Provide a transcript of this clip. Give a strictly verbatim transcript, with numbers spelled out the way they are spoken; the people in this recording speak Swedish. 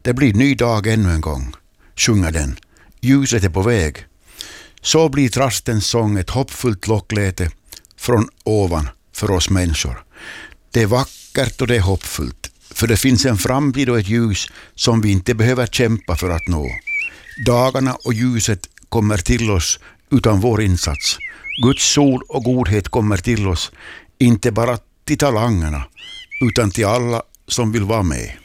Det blir ny dag ännu en gång, sjunger den. Ljuset är på väg. Så blir trastens sång ett hoppfullt lockläte från ovan för oss människor. Det är vackert och det är hoppfullt, för det finns en framtid och ett ljus som vi inte behöver kämpa för att nå. Dagarna och ljuset kommer till oss utan vår insats. Guds sol och godhet kommer till oss, inte bara till talangerna, utan till alla som vill vara med.